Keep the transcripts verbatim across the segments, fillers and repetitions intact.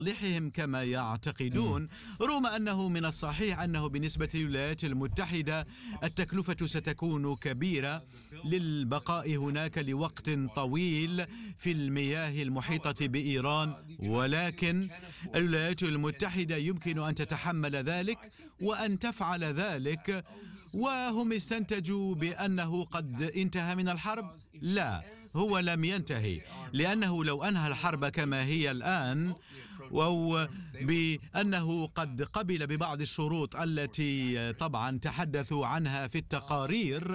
لصالحهم كما يعتقدون، رغم أنه من الصحيح أنه بالنسبة للولايات المتحدة التكلفة ستكون كبيرة للبقاء هناك لوقت طويل في المياه المحيطة بإيران، ولكن الولايات المتحدة يمكن أن تتحمل ذلك وأن تفعل ذلك. وهم استنتجوا بأنه قد انتهى من الحرب. لا، هو لم ينتهي، لأنه لو أنهى الحرب كما هي الآن أو بأنه قد قبل ببعض الشروط التي طبعا تحدثوا عنها في التقارير،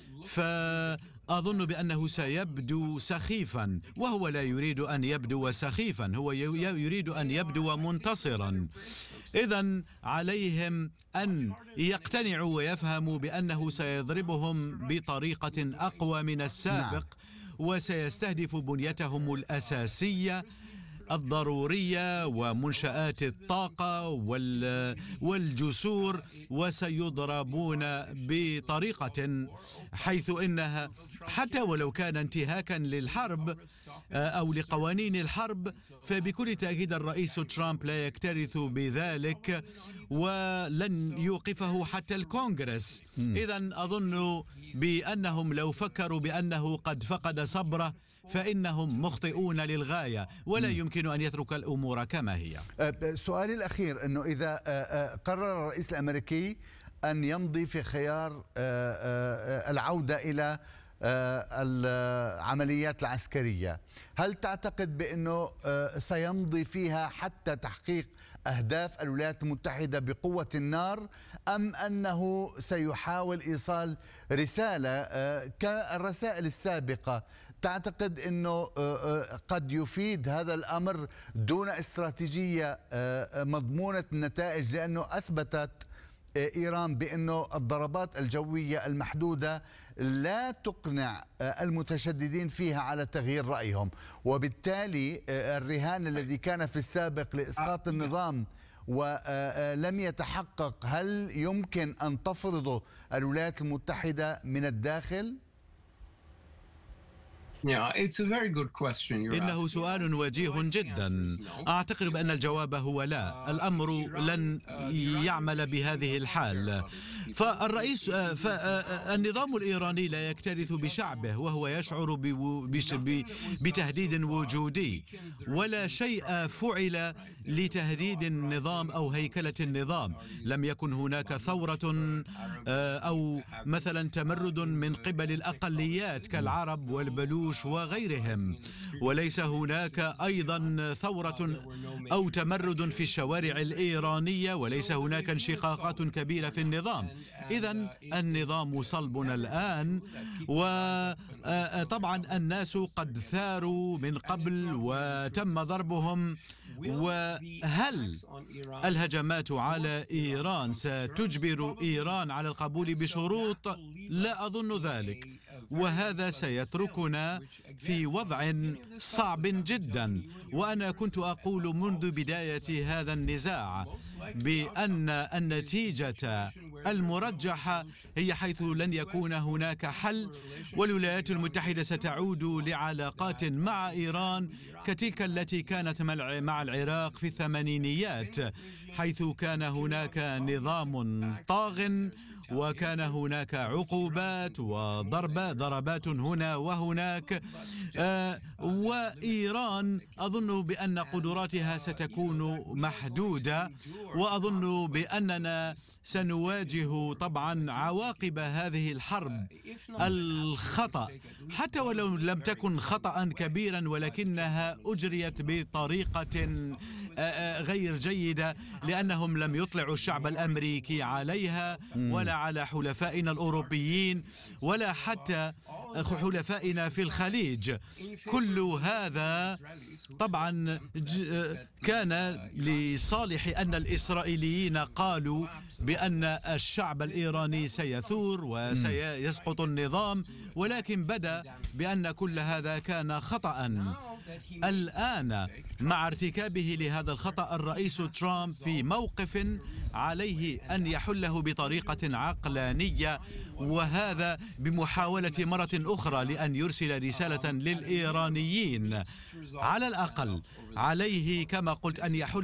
فأظن بأنه سيبدو سخيفا، وهو لا يريد أن يبدو سخيفا، هو يريد أن يبدو منتصرا. إذن عليهم أن يقتنعوا ويفهموا بأنه سيضربهم بطريقة أقوى من السابق، وسيستهدف بنيتهم الأساسية الضرورية ومنشآت الطاقة والجسور، وسيضربون بطريقة حيث إنها حتى ولو كان انتهاكا للحرب أو لقوانين الحرب، فبكل تأكيد الرئيس ترامب لا يكترث بذلك ولن يوقفه حتى الكونغرس. إذن أظن بأنهم لو فكروا بأنه قد فقد صبره فإنهم مخطئون للغاية، ولا يمكن أن يترك الأمور كما هي. سؤالي الأخير أنه إذا قرر الرئيس الأمريكي أن يمضي في خيار العودة إلى العمليات العسكرية، هل تعتقد بأنه سيمضي فيها حتى تحقيق أهداف الولايات المتحدة بقوة النار، أم أنه سيحاول إيصال رسالة كالرسائل السابقة؟ تعتقد أنه قد يفيد هذا الأمر دون استراتيجية مضمونة النتائج، لأنه أثبتت إيران بأنه الضربات الجوية المحدودة لا تقنع المتشددين فيها على تغيير رأيهم، وبالتالي الرهان الذي كان في السابق لإسقاط النظام ولم يتحقق، هل يمكن أن تفرضه الولايات المتحدة من الداخل؟ إنه سؤال وجيه جدا. أعتقد بأن الجواب هو لا، الأمر لن يعمل بهذه الحال. فالرئيس فالنظام الإيراني لا يكترث بشعبه، وهو يشعر بتهديد وجودي، ولا شيء فعل لتهديد النظام أو هيكلة النظام. لم يكن هناك ثورة أو مثلا تمرد من قبل الأقليات كالعرب والبلوش وغيرهم، وليس هناك أيضا ثورة أو تمرد في الشوارع الإيرانية، وليس هناك انشقاقات كبيرة في النظام. إذن النظام صلب الآن، وطبعا الناس قد ثاروا من قبل وتم ضربهم. وهل الهجمات على إيران ستجبر إيران على القبول بشروط؟ لا أظن ذلك، وهذا سيتركنا في وضع صعب جدا. وأنا كنت أقول منذ بداية هذا النزاع بأن النتيجة المرجحة هي حيث لن يكون هناك حل، والولايات المتحدة ستعود لعلاقات مع إيران كتلك التي كانت مع العراق في الثمانينيات، حيث كان هناك نظام طاغ وكان هناك عقوبات وضربات ضربات هنا وهناك. آه وإيران أظن بأن قدراتها ستكون محدودة، وأظن بأننا سنواجه طبعا عواقب هذه الحرب الخطأ، حتى ولو لم تكن خطأ كبيرا، ولكنها أجريت بطريقة غير جيدة، لأنهم لم يطلعوا الشعب الأمريكي عليها ولا على حلفائنا الأوروبيين ولا حتى حلفائنا في الخليج. كل هذا طبعا كان لصالح أن الإسرائيليين قالوا بأن الشعب الإيراني سيثور وسيسقط النظام، ولكن بدا بأن كل هذا كان خطأ. الآن مع ارتكابه لهذا الخطأ الرئيس ترامب في موقف عليه أن يحله بطريقة عقلانية، وهذا بمحاولة مرة أخرى لأن يرسل رسالة للإيرانيين. على الأقل عليه كما قلت أن يحل